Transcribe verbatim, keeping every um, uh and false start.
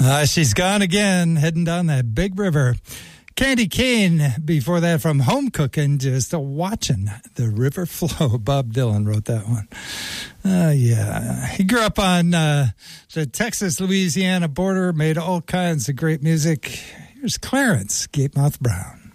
Uh, she's gone again, heading down that big river. Candy Cane, before that, from Home Cooking, just watching the river flow. Bob Dylan wrote that one. Uh, yeah. He grew up on uh, the Texas-Louisiana border, made all kinds of great music. Here's Clarence Gatemouth Brown.